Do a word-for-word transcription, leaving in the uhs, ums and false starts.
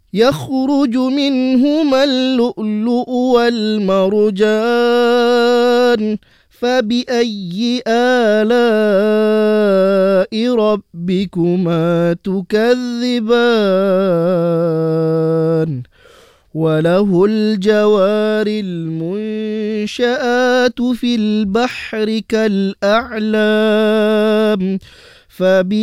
يخرج منهما اللؤلؤ والمرجان فبأي آلاء ربكما تكذبان وله الجوار المنشآت في البحر كالأعلام فبأي